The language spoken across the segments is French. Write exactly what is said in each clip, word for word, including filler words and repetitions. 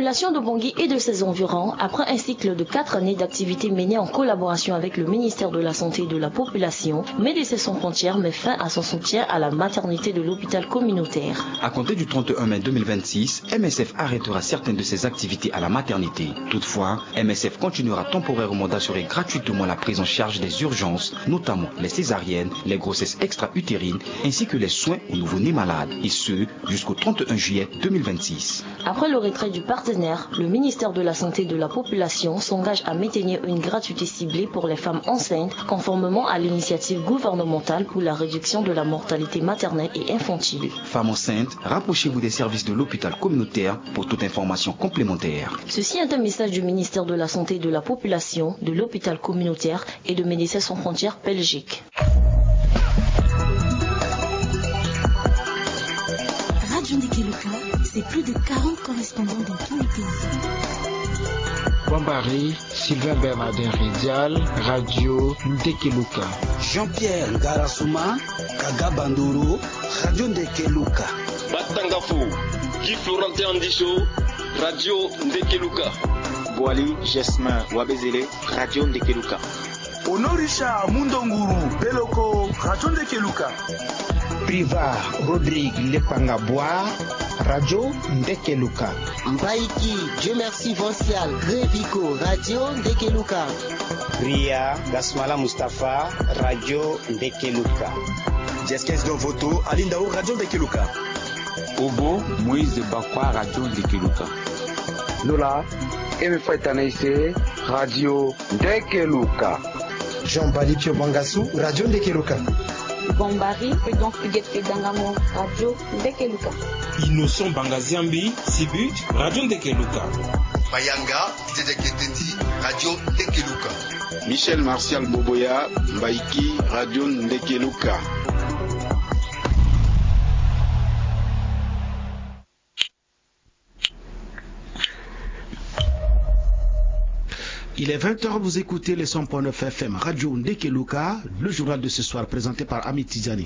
population de Bangui et de ses environs, après un cycle de quatre années d'activité menée en collaboration avec le ministère de la Santé et de la Population, Médecins Sans Frontières met fin à son soutien à la maternité de l'hôpital communautaire. À compter du trente et un mai deux mille vingt-six, M S F arrêtera certaines de ses activités à la maternité. Toutefois, M S F continuera temporairement d'assurer gratuitement la prise en charge des urgences, notamment les césariennes, les grossesses extra-utérines, ainsi que les soins aux nouveau-nés malades, et ce, jusqu'au trente et un juillet deux mille vingt-six. Après le retrait du partenaire, le ministère de la Santé et de la Population s'engage à maintenir une gratuité ciblée pour les femmes enceintes, conformément à l'initiative gouvernementale pour la réduction de la mortalité maternelle et infantile. Femmes enceintes, rapprochez-vous des services de l'hôpital communautaire pour toute information complémentaire. Ceci est un message du ministère de la Santé et de la Population, de l'hôpital communautaire et de Médecins Sans Frontières Belgique. Radio Ndekeluka, c'est plus de quarante correspondants dans tous les pays. Bombari, Sylvain Bernardin Ridial, Radio Ndekeluka. Jean-Pierre Ngarasuma, Kaga Bandoro, Radio Ndekeluka. Batangafo, Guy Florentin Andicho, Radio Ndekeluka. Boali Jesmin Wabezele, Radio Ndekeluka. Honorisha Mundonguru, Beloko, Radio Ndekeluka. Priva Rodrigue Lepangabwa, Radio Ndekeluka. Mbaiki, Dieu merci Voncial, Revico, Radio Ndekeluka. Ria Gasmala Mustafa, Radio Ndekeluka. Jeskes Dovoto, Alindao, Radio Ndekeluka. Obo, Moïse Bakwa, Radio Ndekeluka. Lola, Emefetanaise, Radio Ndekeluka. Jean-Bali Bangassou, Radio Ndekeluka. Bombari, Président Fuguet Dangamo, Radio Ndekeluka. Innocent Bangaziambi, Sibut, Radio Ndekeluka. Mayanga, Teteketendi, Radio Ndekeluka. Michel Martial Boboya, Mbaiki, Radio Ndekeluka. Il est vingt heures, vous écoutez les cent point neuf F M Radio Ndekeluka, le journal de ce soir présenté par Amit Tizani.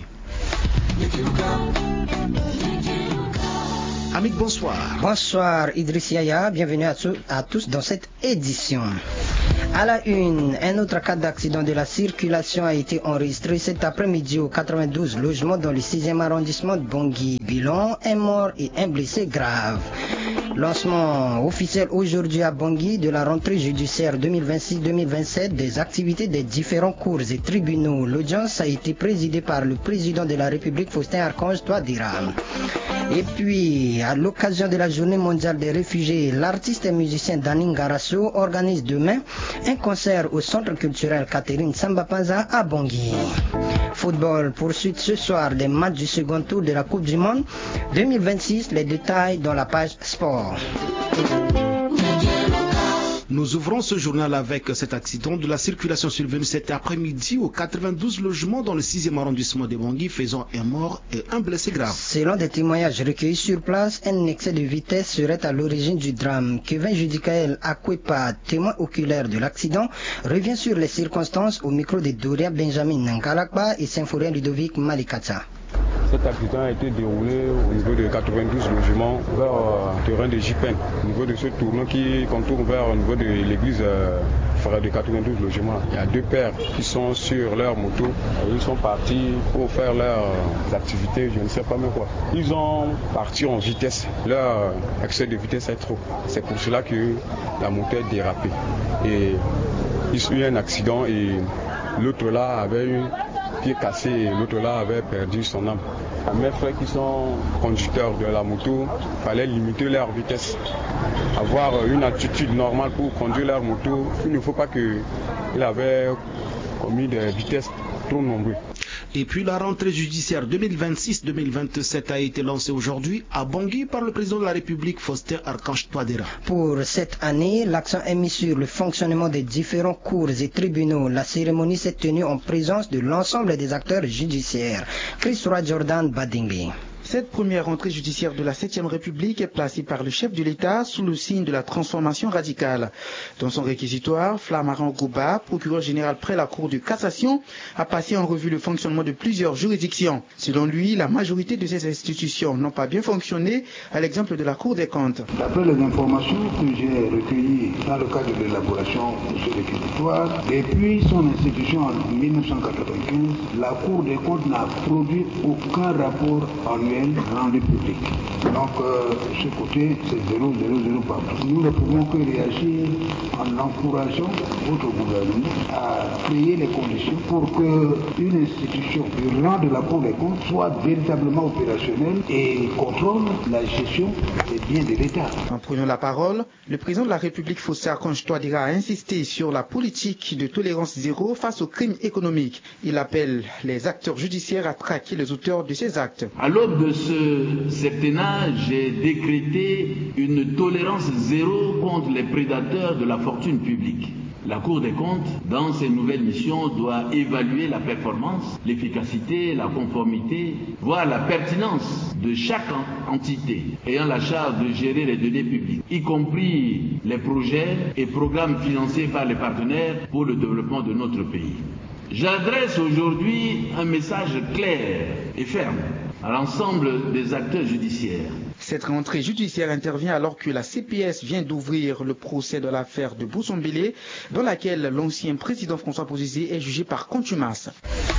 Amit, bonsoir. Bonsoir Idriss Yaya, bienvenue à, à tous dans cette édition. À la une, un autre cas d'accident de la circulation a été enregistré cet après-midi au quatre-vingt-douze logements dans le sixième arrondissement de Bangui. Bilan, un mort et un blessé grave. Lancement officiel aujourd'hui à Bangui de la rentrée judiciaire deux mille vingt-six deux mille vingt-sept des activités des différents cours et tribunaux. L'audience a été présidée par le président de la République, Faustin Archange Touadéra. Et puis, à l'occasion de la journée mondiale des réfugiés, l'artiste et musicien Dani Ngarasso organise demain un concert au centre culturel Catherine Samba-Panza à Bangui. Football, poursuite ce soir des matchs du second tour de la Coupe du Monde deux mille vingt-six, les détails dans la page sport. Nous ouvrons ce journal avec cet accident de la circulation survenu cet après-midi au quatre-vingt-douze logements dans le sixième arrondissement de Bangui, faisant un mort et un blessé grave. Selon des témoignages recueillis sur place, un excès de vitesse serait à l'origine du drame. Kevin Judicaël Akwepa, témoin oculaire de l'accident, revient sur les circonstances au micro de Doria Benjamin Nankalakba et Symphorien Ludovic Malikata. Cet accident a été déroulé au niveau de quatre-vingt-douze logements vers le terrain de J P E N. Au niveau de ce tournant qui contourne vers le niveau de l'église euh, de quatre-vingt-douze logements. Il y a deux pères qui sont sur leur moto. Ils sont partis pour faire leurs activités, je ne sais pas même quoi. Ils ont parti en vitesse. Leur excès de vitesse est trop. C'est pour cela que la moto est dérapée. Et il y a eu un accident et l'autre là avait eu pied cassé et l'autre là avait perdu son âme. Mes frères qui sont conducteurs de la moto, il fallait limiter leur vitesse, avoir une attitude normale pour conduire leur moto. Il ne faut pas qu'il avait commis des vitesses trop nombreuses. Et puis la rentrée judiciaire deux mille vingt-six deux mille vingt-sept a été lancée aujourd'hui à Bangui par le président de la République, Faustin Archange Touadéra. Pour cette année, l'accent est mis sur le fonctionnement des différents cours et tribunaux. La cérémonie s'est tenue en présence de l'ensemble des acteurs judiciaires. Chris Roy Jordan Badingui. Cette première rentrée judiciaire de la septième République est placée par le chef de l'État sous le signe de la transformation radicale. Dans son réquisitoire, Flamaran Gouba, procureur général près la Cour de cassation, a passé en revue le fonctionnement de plusieurs juridictions. Selon lui, la majorité de ces institutions n'ont pas bien fonctionné, à l'exemple de la Cour des comptes. D'après les informations que j'ai recueillies dans le cadre de l'élaboration de ce réquisitoire, depuis son institution en mille neuf cent quatre-vingt-quinze, la Cour des comptes n'a produit aucun rapport annuel rendu public. Donc, euh, de ce côté, c'est zéro, zéro, zéro partout. Nous ne pouvons que réagir en encourageant votre gouvernement à créer les conditions pour qu'une institution du rang de la Cour des comptes soit véritablement opérationnelle et contrôle la gestion des biens de l'État. En prenant la parole, le président de la République, Fossé Archange Touadéra, a insisté sur la politique de tolérance zéro face aux crimes économiques. Il appelle les acteurs judiciaires à traquer les auteurs de ces actes. À l'aube de ce septennat, j'ai décrété une tolérance zéro contre les prédateurs de la fortune publique. La Cour des comptes, dans ses nouvelles missions, doit évaluer la performance, l'efficacité, la conformité, voire la pertinence de chaque entité ayant la charge de gérer les données publiques, y compris les projets et programmes financés par les partenaires pour le développement de notre pays. J'adresse aujourd'hui un message clair et ferme à l'ensemble des acteurs judiciaires. Cette rentrée judiciaire intervient alors que la C P S vient d'ouvrir le procès de l'affaire de Boussombélé, dans laquelle l'ancien président François Bozizé est jugé par contumace.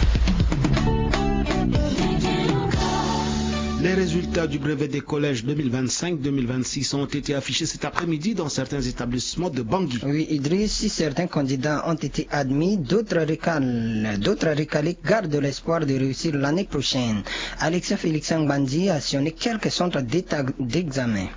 Les résultats du brevet des collèges deux mille vingt-cinq deux mille vingt-six ont été affichés cet après-midi dans certains établissements de Bangui. Oui, Idriss, si certains candidats ont été admis, d'autres récalés, d'autres récalés gardent l'espoir de réussir l'année prochaine. Alexia Félix Bandi a sillonné quelques centres d'examen.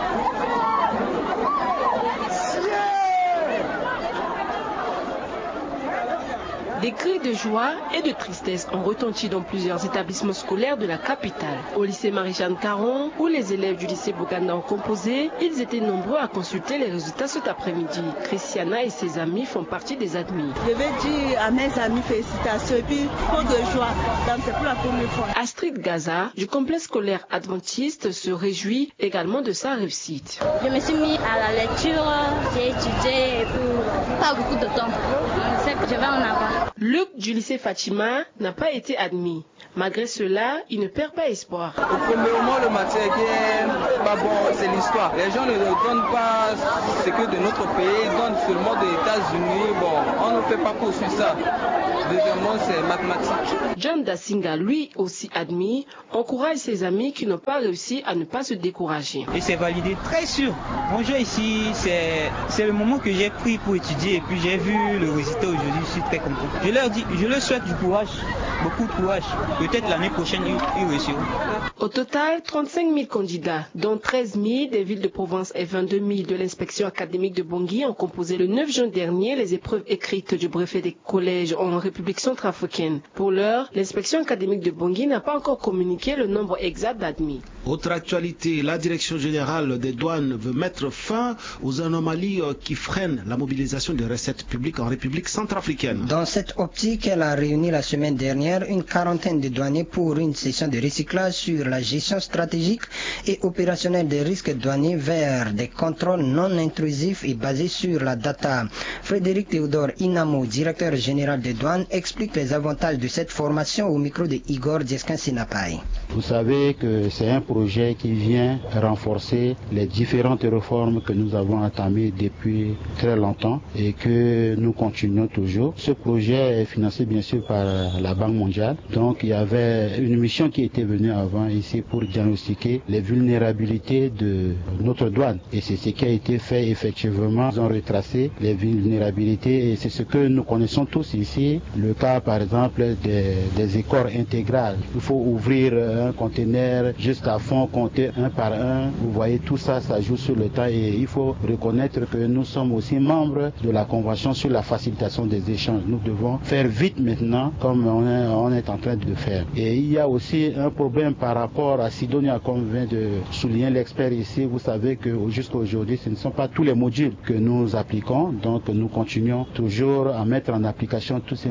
Des cris de joie et de tristesse ont retenti dans plusieurs établissements scolaires de la capitale. Au lycée Marie-Jeanne Caron, où les élèves du lycée Boganda ont composé, ils étaient nombreux à consulter les résultats cet après-midi. Christiana et ses amis font partie des admis. Je vais dire à mes amis félicitations et puis trop de joie, donc c'est pour la première fois. Astrid Gaza, du complexe scolaire adventiste, se réjouit également de sa réussite. Je me suis mis à la lecture, j'ai étudié et puis pas beaucoup de temps. Je sais que je vais en avoir. Luc du lycée Fatima n'a pas été admis. Malgré cela, il ne perd pas espoir. Premièrement, le matière qui est pas bon, c'est l'histoire. Les gens ne donnent pas ce que de notre pays, ils donnent seulement des États-Unis. Bon, on ne peut pas poursuivre ça. Deuxièmement, c'est mathématiques. John Dasinga, lui aussi admis, encourage ses amis qui n'ont pas réussi à ne pas se décourager. Et c'est validé, très sûr. Mon jeu ici, c'est le moment que j'ai pris pour étudier et puis j'ai vu le résultat aujourd'hui, je suis très content. Je leur dis, je leur souhaite du courage, beaucoup de courage. Peut-être l'année prochaine, ils réussiront. Au total, trente-cinq mille candidats, dont treize mille des villes de province et vingt-deux mille de l'inspection académique de Bangui, ont composé le neuf juin dernier les épreuves écrites du brevet des collèges en République centrafricaine. Pour l'heure, l'inspection académique de Bangui n'a pas encore communiqué le nombre exact d'admis. Autre actualité, la direction générale des douanes veut mettre fin aux anomalies qui freinent la mobilisation des recettes publiques en République centrafricaine. Dans cette optique, elle a réuni la semaine dernière une quarantaine de douaniers pour une session de recyclage sur la gestion stratégique et opérationnelle des risques douaniers vers des contrôles non intrusifs et basés sur la data. Frédéric Théodore Inamo, directeur général des douanes, explique les avantages de cette formation au micro de Igor Djeskin-Sinapai. Vous savez que c'est un projet qui vient renforcer les différentes réformes que nous avons entamées depuis très longtemps et que nous continuons toujours. Ce projet est financé bien sûr par la Banque mondiale. Donc il y avait une mission qui était venue avant ici pour diagnostiquer les vulnérabilités de notre douane. Et c'est ce qui a été fait effectivement. Ils ont retracé les vulnérabilités et c'est ce que nous connaissons tous ici. Le cas par exemple des, des écoles intégrales. Il faut ouvrir un conteneur juste à fond, compter un par un. Vous voyez tout ça, ça joue sur le temps et il faut reconnaître que nous sommes aussi membres de la Convention sur la facilitation des échanges. Nous devons faire vite maintenant comme on est, on est en train de faire. Et il y a aussi un problème par rapport à Sidonia, comme vient de souligner l'expert ici. Vous savez que jusqu'à aujourd'hui, ce ne sont pas tous les modules que nous appliquons. Donc nous continuons toujours à mettre en application tous ces modules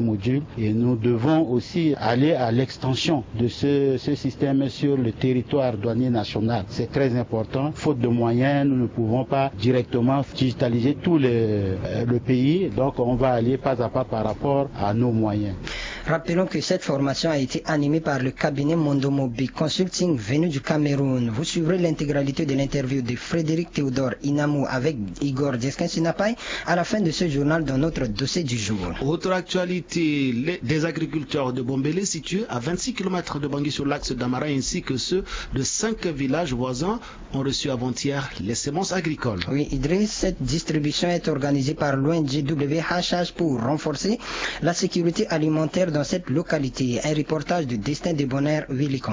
modules et nous devons aussi aller à l'extension de ce, ce système sur le territoire douanier national. C'est très important. Faute de moyens, nous ne pouvons pas directement digitaliser tout le, euh, le pays. Donc on va aller pas à pas par rapport à nos moyens. Rappelons que cette formation a été animée par le cabinet Mondomobi Consulting venu du Cameroun. Vous suivrez l'intégralité de l'interview de Frédéric Théodore Inamou avec Igor Djeskin-Sinapai à la fin de ce journal dans notre dossier du jour. Autre actualité, les, des agriculteurs de Bombélé situés à vingt-six kilomètres de Bangui sur l'axe d'Amara ainsi que ceux de cinq villages voisins ont reçu avant-hier les semences agricoles. Oui, Idriss, cette distribution est organisée par l'O N G W H H pour renforcer la sécurité alimentaire dans cette localité. Un reportage de Destin de Bonheur Willicon.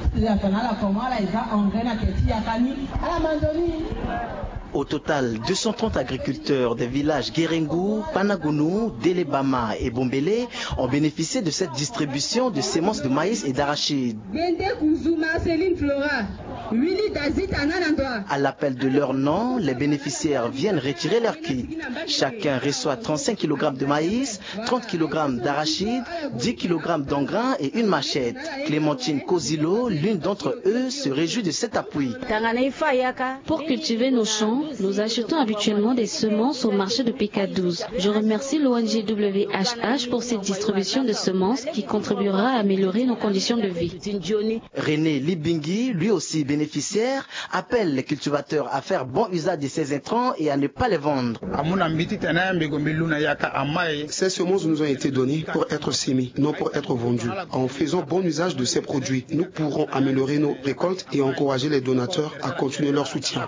Au total, deux cent trente agriculteurs des villages Guérengou, Panagounou, Delebama et Bombélé ont bénéficié de cette distribution de semences de maïs et d'arachide. À l'appel de leur nom, les bénéficiaires viennent retirer leur kit. Chacun reçoit trente-cinq kilogrammes de maïs, trente kilogrammes d'arachide, dix kilogrammes d'engrais et une machette. Clémentine Kozilo, l'une d'entre eux, se réjouit de cet appui. Pour cultiver nos champs, nous achetons habituellement des semences au marché de P K douze. Je remercie l'O N G W H H pour cette distribution de semences qui contribuera à améliorer nos conditions de vie. René Libingui, lui aussi bénéficiaire, appelle les cultivateurs à faire bon usage de ces intrants et à ne pas les vendre. Ces semences nous ont été données pour être sémées, non pour être vendues. En faisant bon usage de ces produits, nous pourrons améliorer nos récoltes et encourager les donateurs à continuer leur soutien.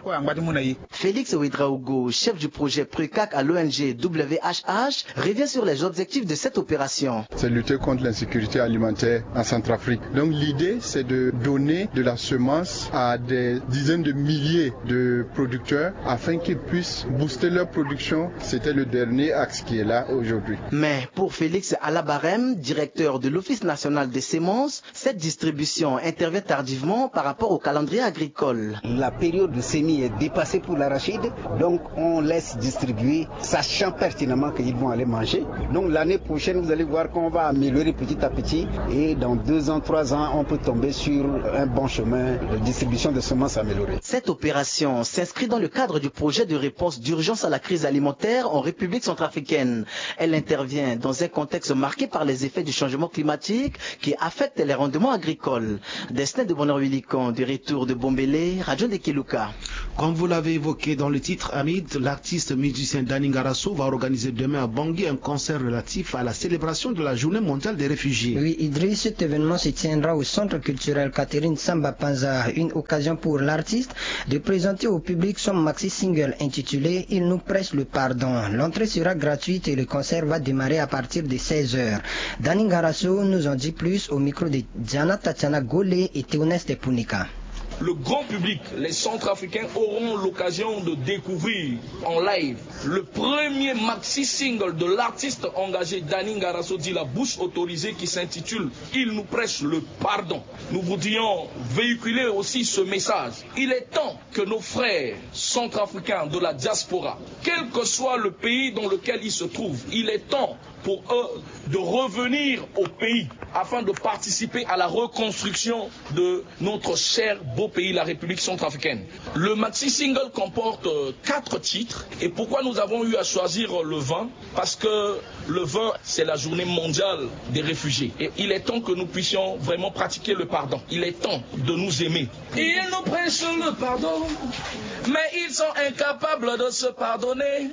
Félix Ouedraogo, chef du projet PRECAC à l'O N G W H H, revient sur les objectifs de cette opération. C'est lutter contre l'insécurité alimentaire en Centrafrique. Donc l'idée, c'est de donner de la semence à des dizaines de milliers de producteurs afin qu'ils puissent booster leur production. C'était le dernier axe qui est là aujourd'hui. Mais pour Félix Alabarem, directeur de l'Office national des semences, cette distribution intervient tardivement par rapport au calendrier agricole. La période de semis est dépassée pour l'arachide, donc on laisse distribuer, sachant pertinemment qu'ils vont aller manger. Donc l'année prochaine, vous allez voir qu'on va améliorer petit à petit et dans deux ans, trois ans, on peut tomber sur un bon chemin de distribution de semences améliorées. Cette opération s'inscrit dans le cadre du projet de réponse d'urgence à la crise alimentaire en République centrafricaine. Elle intervient dans un contexte marqué par les effets du changement climatique qui affectent les rendements agricoles. Destin de Bonheur Willicon, du retour de Bombélé, Radio de Keluka. Comme vous l'avez évoqué dans le titre, Hamid, l'artiste musicien Dani Ngarasso va organiser demain à Bangui un concert relatif à la célébration de la Journée mondiale des réfugiés. Oui, Idriss, cet événement se tiendra au Centre culturel Catherine Samba Panza, une occasion pour l'artiste de présenter au public son maxi-single intitulé « Il nous presse le pardon ». L'entrée sera gratuite et le concert va démarrer à partir de seize heures. Dani Ngarasso nous en dit plus au micro de Diana Tatiana Golé et Théoneste Punika. Le grand public, les Centrafricains auront l'occasion de découvrir en live le premier maxi-single de l'artiste engagé Dani Ngarasso dit la bouche autorisée qui s'intitule « Il nous presse le pardon ». Nous voudrions véhiculer aussi ce message. Il est temps que nos frères centrafricains de la diaspora, quel que soit le pays dans lequel ils se trouvent, il est temps pour eux de revenir au pays afin de participer à la reconstruction de notre cher beau pays, la République centrafricaine. Le maxi-single comporte quatre titres. Et pourquoi nous avons eu à choisir le vingt? Parce que le vingt, c'est la journée mondiale des réfugiés. Et il est temps que nous puissions vraiment pratiquer le pardon. Il est temps de nous aimer. Ils nous prêchent le pardon, mais ils sont incapables de se pardonner.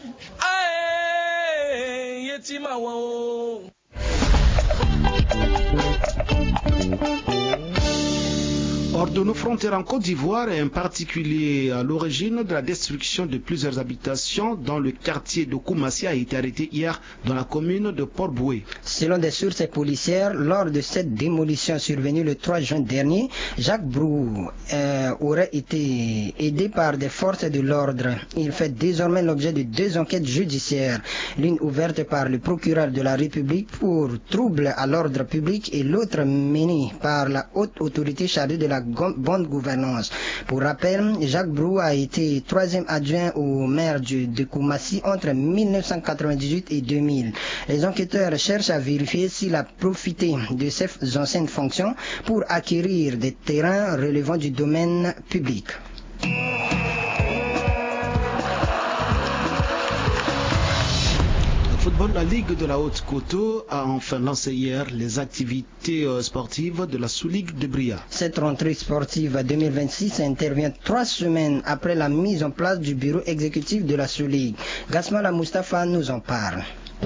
Aïe, Yetima Wao. Hors de nos frontières en Côte d'Ivoire et en particulier à l'origine de la destruction de plusieurs habitations dans le quartier de Koumassi a été arrêté hier dans la commune de Port-Boué. Selon des sources policières, lors de cette démolition survenue le trois juin dernier, Jacques Brou euh, aurait été aidé par des forces de l'ordre. Il fait désormais l'objet de deux enquêtes judiciaires, l'une ouverte par le procureur de la République pour trouble à l'ordre public et l'autre menée par la haute autorité chargée de la bonne gouvernance. Pour rappel, Jacques Brou a été troisième adjoint au maire de Koumassi entre mille neuf cent quatre-vingt-dix-huit et deux mille. Les enquêteurs cherchent à vérifier s'il a profité de ses anciennes fonctions pour acquérir des terrains relevant du domaine public. Football, la Ligue de la Haute-Coteau a enfin lancé hier les activités sportives de la sous-ligue de Bria. Cette rentrée sportive deux mille vingt-six intervient trois semaines après la mise en place du bureau exécutif de la sous-ligue. Gasmala Mustafa nous en parle.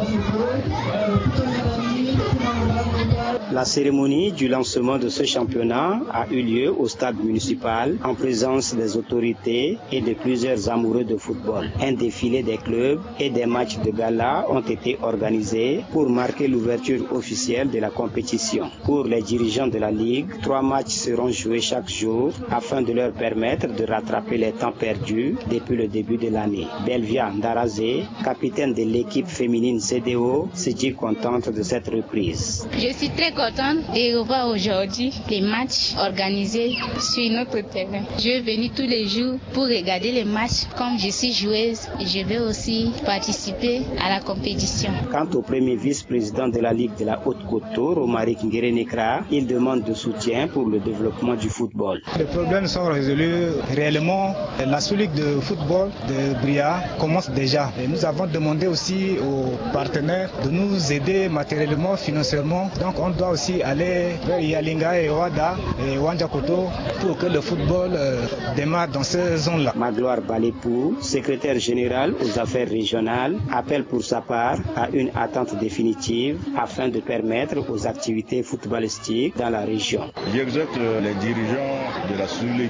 La cérémonie du lancement de ce championnat a eu lieu au stade municipal en présence des autorités et de plusieurs amoureux de football. Un défilé des clubs et des matchs de gala ont été organisés pour marquer l'ouverture officielle de la compétition. Pour les dirigeants de la Ligue, trois matchs seront joués chaque jour afin de leur permettre de rattraper les temps perdus depuis le début de l'année. Belvia Ndarazé, capitaine de l'équipe féminine C D O, se dit contente de cette reprise. Je suis très contente de revoir aujourd'hui les matchs organisés sur notre terrain. Je vais venir tous les jours pour regarder les matchs. Comme je suis joueuse, je vais aussi participer à la compétition. Quant au premier vice-président de la Ligue de la Haute-Coteau, Romaric Nguérénékra, il demande de soutien pour le développement du football. Les problèmes sont résolus réellement. La sous-ligue de football de Bria commence déjà. Et nous avons demandé aussi aux partenaires de nous aider matériellement, financièrement. Donc on doit aussi aller vers Yalinga et Ouada et Wanjakoto pour que le football euh, démarre dans ces zones-là. Magloire Balepou, secrétaire général aux affaires régionales, appelle pour sa part à une attente définitive afin de permettre aux activités footballistiques dans la région. J'exhorte les dirigeants de la sous-ligue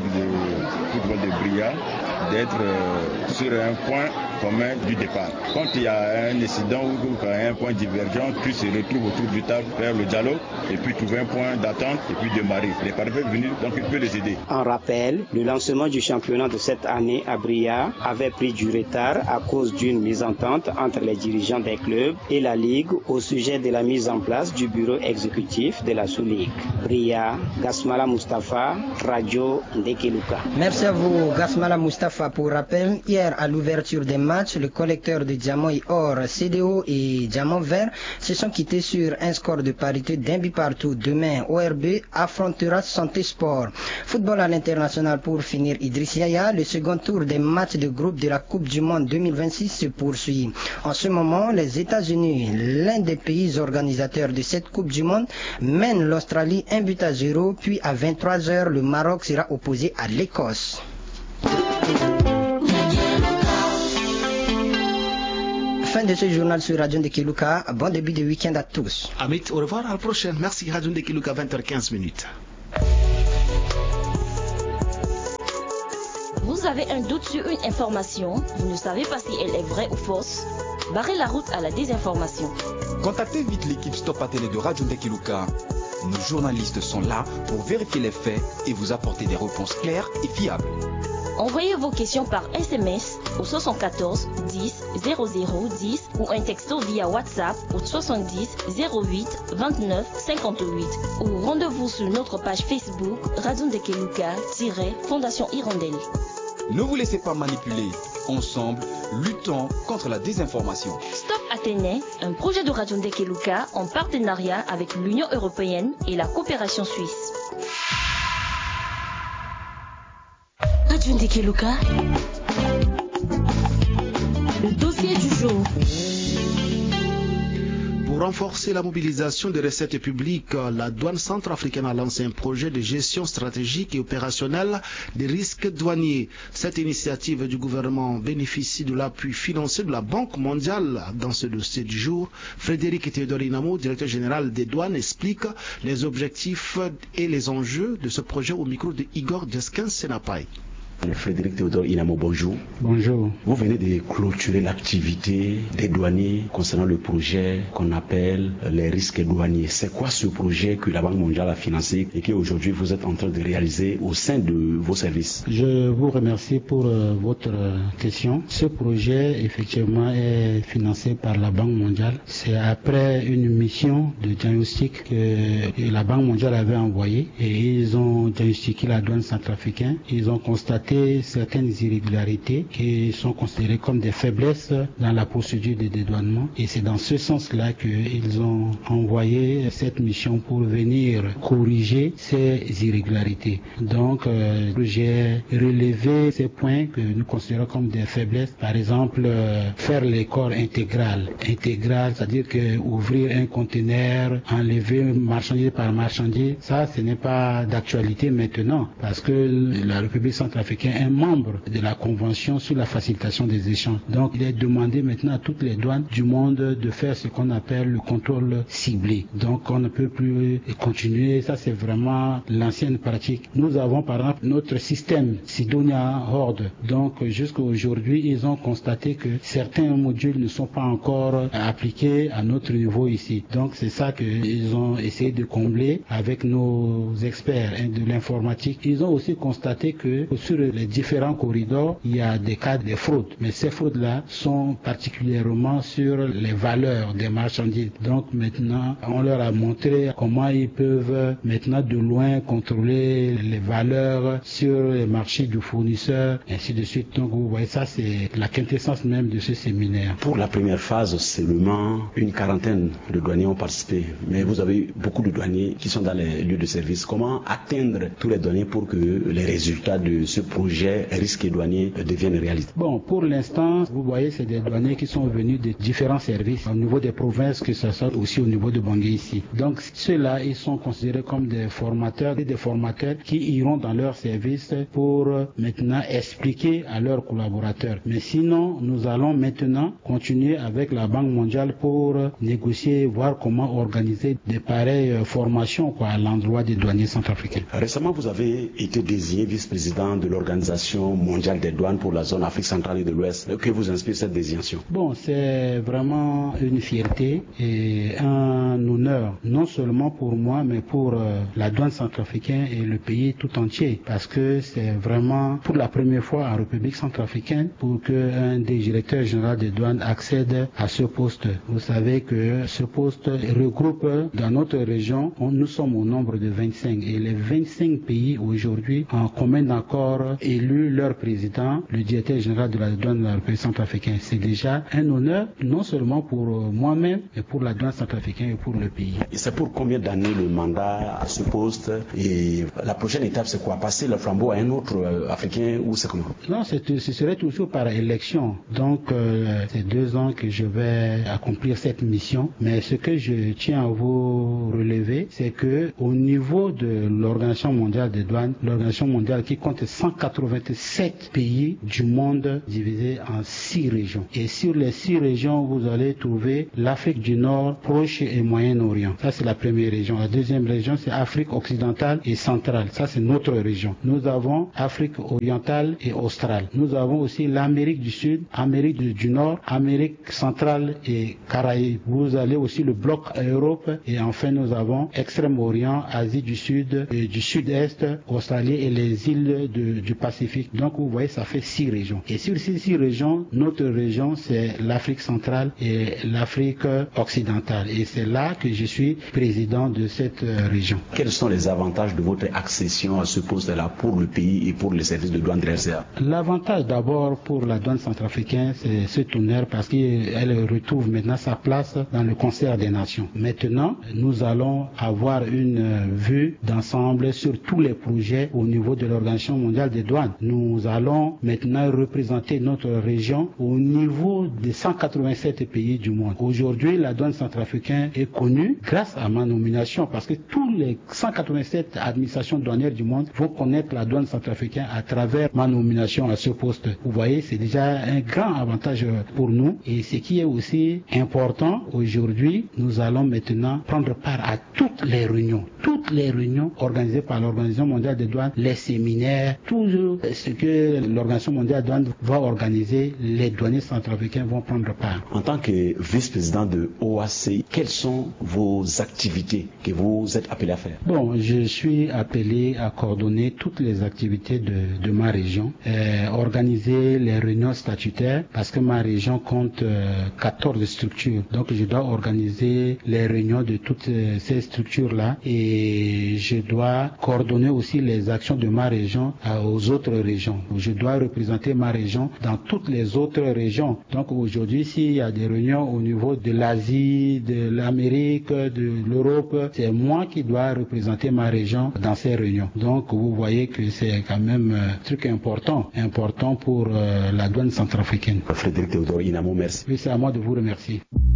de football de Bria d'être euh, sur un point commun du départ. Quand il y a un incident ou qu'il y a un point divergent, tous se retrouvent autour du table, faire le dialogue et puis trouver un point d'attente et puis démarrer. Les partenaires venus, donc il peut les aider. En rappel, le lancement du championnat de cette année à Bria avait pris du retard à cause d'une mésentente entre les dirigeants des clubs et la Ligue au sujet de la mise en place du bureau exécutif de la sous-ligue. Bria, Gasmala Mustafa, Radio Ndekeluka. Merci à vous, Gasmala Mustafa. Pour rappel, hier à l'ouverture des matchs, le collecteur de diamants et or C D O et diamants verts se sont quittés sur un score de parité d'un but partout. Demain, O R B affrontera Santé Sport. Football à l'international pour finir, Idriss Yaya. Le second tour des matchs de groupe de la Coupe du Monde deux mille vingt-six se poursuit. En ce moment, les États-Unis, l'un des pays organisateurs de cette Coupe du Monde, mènent l'Australie un but à zéro. Puis à vingt-trois heures, le Maroc sera opposé à l'Écosse. Fin de ce journal sur Radio Ndekeluka. Bon début de week-end à tous. Amit, au revoir, à la prochaine. Merci, Radio Ndekeluka, vingt heures quinze minutes. Vous avez un doute sur une information, vous ne savez pas si elle est vraie ou fausse? Barrez la route à la désinformation. Contactez vite l'équipe Stop à Télé de Radio Ndekeluka. Nos journalistes sont là pour vérifier les faits et vous apporter des réponses claires et fiables. Envoyez vos questions par S M S au soixante-quatorze dix zéro zéro dix ou un texto via WhatsApp au soixante-dix zéro huit vingt-neuf cinquante-huit ou rendez-vous sur notre page Facebook Radio Ndekeluka-Fondation Hirondelle. Ne vous laissez pas manipuler. Ensemble, luttons contre la désinformation. Stop Athénée, un projet de Radio Ndekeluka en partenariat avec l'Union européenne et la coopération suisse. Radio Ndekeluka, le dossier du jour. Pour renforcer la mobilisation des recettes publiques, la douane centrafricaine a lancé un projet de gestion stratégique et opérationnelle des risques douaniers. Cette initiative du gouvernement bénéficie de l'appui financier de la Banque mondiale. Dans ce dossier du jour, Frédéric Théodorinamo, directeur général des douanes, explique les objectifs et les enjeux de ce projet au micro de Igor Djeskin Senapai. Frédéric Théodore Inamo, bonjour. Bonjour. Vous venez de clôturer l'activité des douaniers concernant le projet qu'on appelle les risques douaniers. C'est quoi ce projet que la Banque mondiale a financé et qu'aujourd'hui vous êtes en train de réaliser au sein de vos services? Je vous remercie pour euh, votre euh, question. Ce projet, effectivement, est financé par la Banque mondiale. C'est après une mission de diagnostic que la Banque mondiale avait envoyée et ils ont diagnostiqué la douane centrafricaine. Ils ont constaté certaines irrégularités qui sont considérées comme des faiblesses dans la procédure de dédouanement et c'est dans ce sens-là qu'ils ont envoyé cette mission pour venir corriger ces irrégularités. Donc euh, j'ai relevé ces points que nous considérons comme des faiblesses. Par exemple, euh, faire les corps intégral. Intégral, c'est-à-dire que ouvrir un conteneur, enlever marchandise par marchandise, ça ce n'est pas d'actualité maintenant parce que la République centrafricaine est un membre de la Convention sur la facilitation des échanges. Donc il est demandé maintenant à toutes les douanes du monde de faire ce qu'on appelle le contrôle ciblé. Donc on ne peut plus continuer, ça c'est vraiment l'ancienne pratique. Nous avons par exemple notre système Sidonia Horde. Donc jusqu'à aujourd'hui, ils ont constaté que certains modules ne sont pas encore appliqués à notre niveau ici. Donc c'est ça qu'ils ont essayé de combler avec nos experts de l'informatique. Ils ont aussi constaté que sur les différents corridors, il y a des cas de fraude. Mais ces fraudes-là sont particulièrement sur les valeurs des marchandises. Donc maintenant, on leur a montré comment ils peuvent maintenant de loin contrôler les valeurs sur les marchés du fournisseur, ainsi de suite. Donc vous voyez, ça c'est la quintessence même de ce séminaire. Pour la première phase, seulement une quarantaine de douaniers ont participé. Mais vous avez beaucoup de douaniers qui sont dans les lieux de service. Comment atteindre tous les douaniers pour que les résultats de ce projet risque douanier deviennent réalité? Bon, pour l'instant, vous voyez, c'est des douaniers qui sont venus de différents services au niveau des provinces, que ce soit aussi au niveau de Bangui ici. Donc ceux-là, ils sont considérés comme des formateurs et des formateurs qui iront dans leur service pour maintenant expliquer à leurs collaborateurs. Mais sinon, nous allons maintenant continuer avec la Banque mondiale pour négocier, voir comment organiser des pareilles formations quoi, à l'endroit des douaniers centrafricains. Récemment, vous avez été désigné vice-président de l'Organisation mondiale des douanes pour la zone Afrique centrale et de l'Ouest. Que vous inspire cette désignation? Bon, c'est vraiment une fierté et un honneur, non seulement pour moi, mais pour euh, la douane centrafricaine et le pays tout entier, parce que c'est vraiment pour la première fois en République centrafricaine pour qu'un des directeurs généraux des douanes accède à ce poste. Vous savez que ce poste regroupe dans notre région, on, nous sommes au nombre de vingt-cinq et les vingt-cinq pays aujourd'hui en commun d'accord élu leur président, le directeur général de la douane de la République centrafricaine. C'est déjà un honneur, non seulement pour moi-même, mais pour la douane centrafricaine et pour le pays. Et c'est pour combien d'années le mandat à ce poste? Et la prochaine étape, c'est quoi? Passer le flambeau à un autre euh, Africain ou c'est comment? Non, c'est, ce serait toujours par élection. Donc, euh, c'est deux ans que je vais accomplir cette mission. Mais ce que je tiens à vous relever, c'est que au niveau de l'Organisation mondiale des douanes, l'Organisation mondiale qui compte cent quatre-vingt-sept pays du monde divisés en six régions. Et sur les six régions, vous allez trouver l'Afrique du Nord, Proche et Moyen-Orient. Ça, c'est la première région. La deuxième région, c'est Afrique occidentale et centrale. Ça, c'est notre région. Nous avons Afrique orientale et australe. Nous avons aussi l'Amérique du Sud, Amérique du Nord, Amérique centrale et Caraïbes. Vous allez aussi le bloc Europe et enfin nous avons Extrême-Orient, Asie du Sud, et du Sud-Est, Australie et les îles de, du Pacifique. Donc vous voyez, ça fait six régions. Et sur ces six régions, notre région, c'est l'Afrique centrale et l'Afrique occidentale. Et c'est là que je suis président de cette région. Quels sont les avantages de votre accession à ce poste-là pour le pays et pour les services de douane de l'R C A? L'avantage d'abord pour la douane centrafricaine, c'est cet honneur parce qu'elle retrouve maintenant sa place dans le concert des nations. Maintenant, nous allons avoir une vue d'ensemble sur tous les projets au niveau de l'Organisation mondiale des douanes. Nous allons maintenant représenter notre région au niveau des cent quatre-vingt-sept pays du monde. Aujourd'hui, la douane centrafricaine est connue grâce à ma nomination parce que tous les cent quatre-vingt-sept administrations douanières du monde vont connaître la douane centrafricaine à travers ma nomination à ce poste. Vous voyez, c'est déjà un grand avantage pour nous et ce qui est aussi important aujourd'hui, nous allons maintenant prendre part à toutes les réunions, toutes les réunions organisées par l'Organisation mondiale des douanes, les séminaires, tous toujours. Ce que l'Organisation mondiale de la douane va organiser, les douaniers centrafricains vont prendre part. En tant que vice-président de O A C, quelles sont vos activités que vous êtes appelé à faire? Bon, je suis appelé à coordonner toutes les activités de, de ma région, euh, organiser les réunions statutaires, parce que ma région compte euh, quatorze structures. Donc je dois organiser les réunions de toutes euh, ces structures-là et je dois coordonner aussi les actions de ma région euh, aux autres régions. Je dois représenter ma région dans toutes les autres régions. Donc aujourd'hui, s'il y a des réunions au niveau de l'Asie, de l'Amérique, de l'Europe, c'est moi qui dois représenter ma région dans ces réunions. Donc vous voyez que c'est quand même un truc important, important pour euh, la douane centrafricaine. Frédéric Théodore Inamo, merci. Oui, c'est à moi de vous remercier.